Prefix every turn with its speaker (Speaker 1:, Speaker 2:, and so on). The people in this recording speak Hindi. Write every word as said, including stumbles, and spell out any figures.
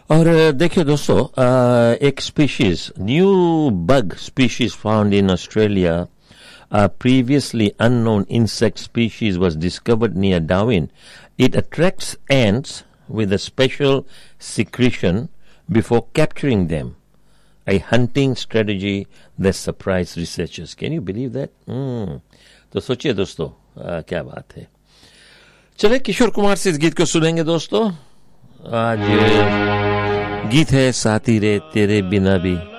Speaker 1: और देखिए दोस्तों, एक species, new bug species found in Australia, a previously unknown insect species was discovered near Darwin. It attracts ants with a special secretion before capturing them, a hunting strategy that surprised researchers. Can you believe that? Hmm. तो सोचिए दोस्तों, आ, क्या बात है। चले किशोर कुमार से इस गीत को सुनेंगे दोस्तों। आज गीत है साथी रे तेरे बिना भी।